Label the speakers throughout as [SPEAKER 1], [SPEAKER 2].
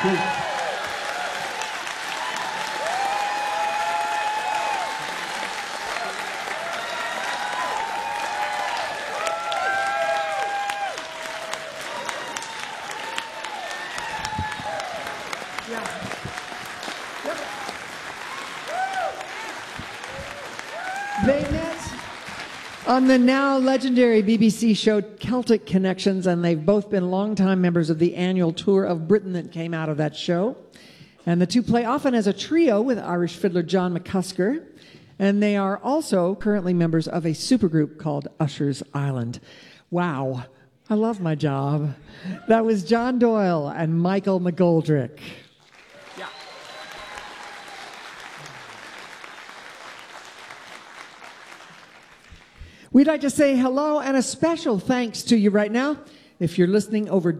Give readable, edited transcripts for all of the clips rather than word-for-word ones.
[SPEAKER 1] you.
[SPEAKER 2] They met on the now legendary BBC show Celtic Connections, and they've both been longtime members of the annual tour of Britain that came out of that show. And the two play often as a trio with Irish fiddler John McCusker, and they are also currently members of a supergroup called Usher's Island. Wow, I love my job. That was John Doyle and Michael McGoldrick. We'd like to say hello and a special thanks to you right now. If you're listening over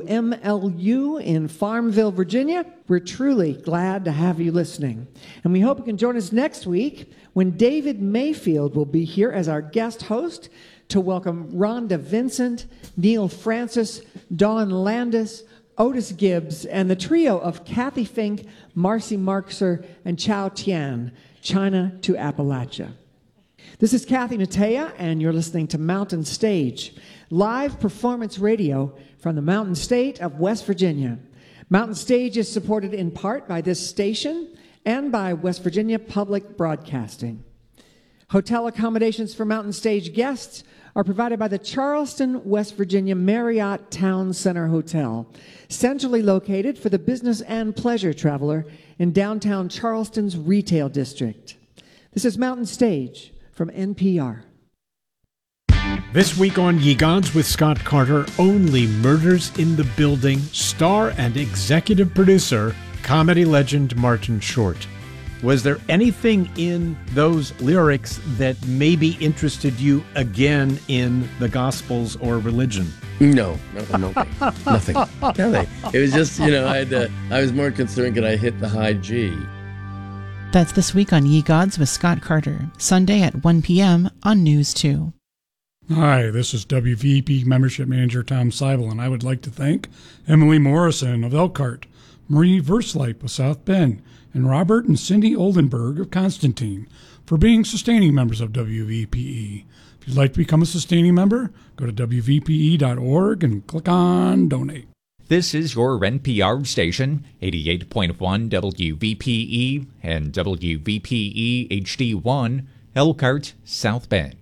[SPEAKER 2] WMLU in Farmville, Virginia, we're truly glad to have you listening. And we hope you can join us next week when David Mayfield will be here as our guest host to welcome Rhonda Vincent, Neil Francis, Dawn Landis, Otis Gibbs, and the trio of Kathy Fink, Marcy Markser, and Chow Tian, China to Appalachia. This is Kathy Natea, and you're listening to Mountain Stage, live performance radio from the Mountain State of West Virginia. Mountain Stage is supported in part by this station and by West Virginia Public Broadcasting. Hotel accommodations for Mountain Stage guests are provided by the Charleston, West Virginia Marriott Town Center Hotel, centrally located for the business and pleasure traveler in downtown Charleston's retail district. This is Mountain Stage from NPR.
[SPEAKER 3] This week on Ye Gods with Scott Carter, only murders in the building, star and executive producer, comedy legend Martin Short. Was there anything in those lyrics that maybe interested you again in the Gospels or religion?
[SPEAKER 4] No, nothing. It was just, I was more concerned could I hit the high G.
[SPEAKER 5] That's This Week on Ye Gods with Scott Carter, Sunday at 1 p.m. on News 2.
[SPEAKER 6] Hi, this is WVEP Membership Manager Tom Seibel, and I would like to thank Emily Morrison of Elkhart, Marie Versleip of South Bend, and Robert and Cindy Oldenburg of Constantine for being sustaining members of WVPE. If you'd like to become a sustaining member, go to WVPE.org and click on Donate.
[SPEAKER 7] This is your NPR station, 88.1 WVPE and WVPE HD1, Elkhart, South Bend.